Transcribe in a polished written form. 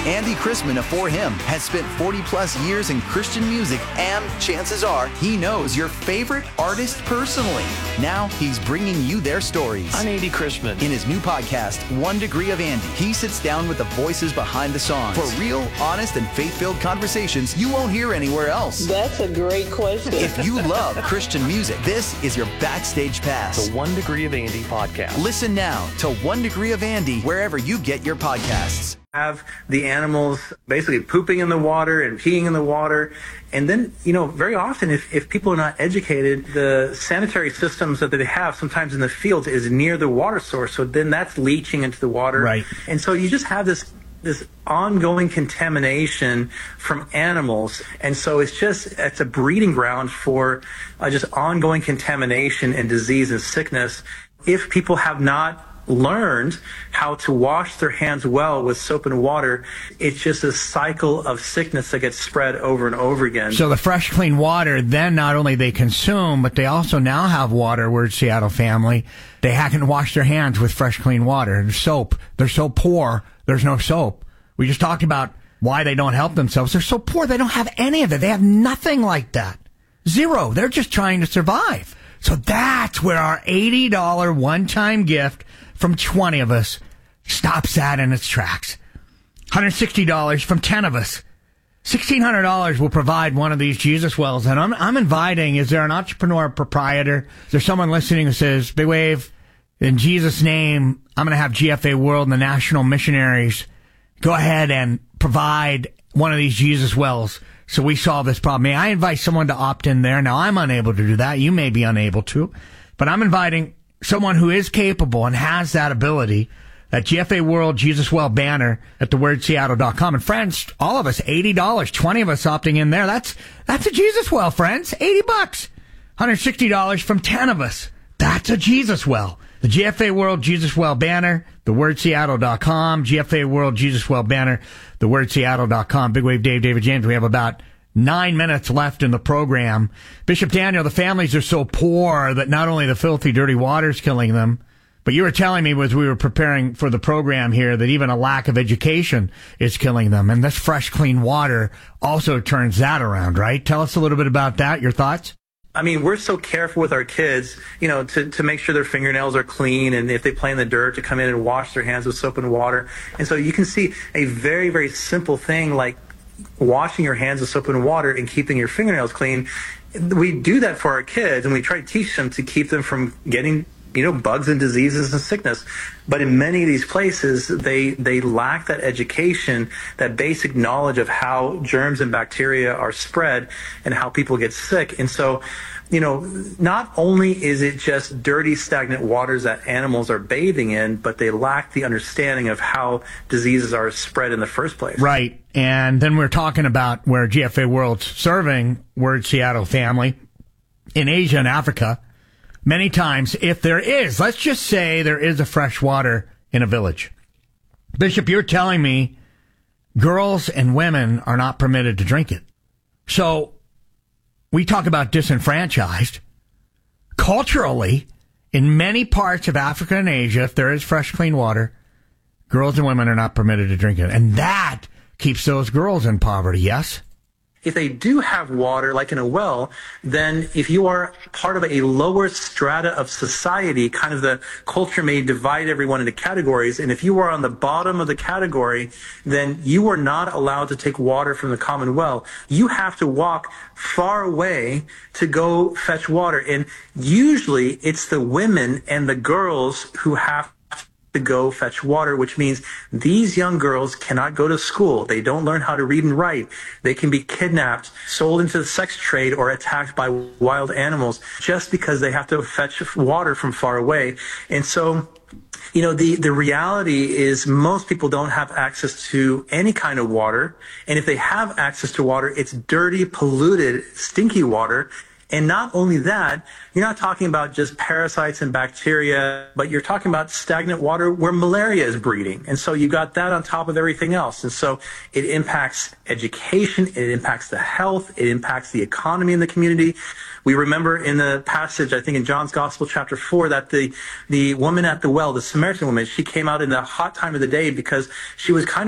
Andy Chrisman of For Him has spent 40-plus years in Christian music, and chances are he knows your favorite artist personally. Now he's bringing you their stories. I'm Andy Chrisman. In his new podcast, 1 Degree of Andy, he sits down with the voices behind the songs for real, honest, and faith-filled conversations you won't hear anywhere else. That's a great question. If you love Christian music, this is your backstage pass. The 1 Degree of Andy podcast. Listen now to 1 Degree of Andy wherever you get your podcasts. Have the animals basically pooping in the water and peeing in the water. And then, very often if people are not educated, the sanitary systems that they have sometimes in the fields is near the water source. So then that's leaching into the water. Right. And so you just have this ongoing contamination from animals. And so it's a breeding ground for just ongoing contamination and disease and sickness. If people have not learned how to wash their hands well with soap and water, it's just a cycle of sickness that gets spread over and over again. So the fresh, clean water, then not only they consume, but they also now have water, Word Seattle family. They haven't washed their hands with fresh, clean water and soap. They're so poor, there's no soap. We just talked about why they don't help themselves. They're so poor, they don't have any of it. They have nothing like that. Zero. They're just trying to survive. So that's where our $80 one-time gift from 20 of us stops that in its tracks. $160 from 10 of us. $1,600 will provide one of these Jesus wells. And I'm inviting, is there an entrepreneur proprietor? Is there someone listening who says, Big Wave, in Jesus' name, I'm going to have GFA World and the National Missionaries go ahead and provide one of these Jesus wells so we solve this problem. May I invite someone to opt in there? Now, I'm unable to do that. You may be unable to. But I'm inviting someone who is capable and has that ability, that GFA World Jesus Well banner at thewordseattle.com. And friends, all of us, $80, 20 of us opting in there. That's a Jesus Well, friends. $80. $160 from 10 of us. That's a Jesus Well. The GFA World Jesus Well banner, thewordseattle.com. GFA World Jesus Well banner, thewordseattle.com. Big Wave Dave, David James. We have about 9 minutes left in the program. Bishop Daniel, the families are so poor that not only the filthy, dirty water is killing them, but you were telling me as we were preparing for the program here that even a lack of education is killing them. And this fresh, clean water also turns that around, right? Tell us a little bit about that, your thoughts? I mean, we're so careful with our kids, to make sure their fingernails are clean, and if they play in the dirt, to come in and wash their hands with soap and water. And so you can see a very, very simple thing like washing your hands with soap and water and keeping your fingernails clean. We do that for our kids, and we try to teach them to keep them from getting bugs and diseases and sickness. But in many of these places, they lack that education, that basic knowledge of how germs and bacteria are spread and how people get sick. And so, not only is it just dirty, stagnant waters that animals are bathing in, but they lack the understanding of how diseases are spread in the first place. Right. And then we're talking about where GFA World's serving Word Seattle family in Asia and Africa. Many times, if there is, let's just say there is a fresh water in a village. Bishop, you're telling me girls and women are not permitted to drink it. So we talk about disenfranchised. Culturally, in many parts of Africa and Asia, if there is fresh, clean water, girls and women are not permitted to drink it. And that keeps those girls in poverty, yes? If they do have water, like in a well, then if you are part of a lower strata of society, kind of the culture may divide everyone into categories, and if you are on the bottom of the category, then you are not allowed to take water from the common well. You have to walk far away to go fetch water, and usually it's the women and the girls who have to go fetch water, which means these young girls cannot go to school. They don't learn how to read and write. They can be kidnapped, sold into the sex trade, or attacked by wild animals just because they have to fetch water from far away. And so, the reality is most people don't have access to any kind of water. And if they have access to water, it's dirty, polluted, stinky water. And not only that, you're not talking about just parasites and bacteria, but you're talking about stagnant water where malaria is breeding. And so you got that on top of everything else. And so it impacts education, it impacts the health, it impacts the economy in the community. We remember in the passage, I think in John's Gospel, chapter 4, that the woman at the well, the Samaritan woman, she came out in the hot time of the day because she was kind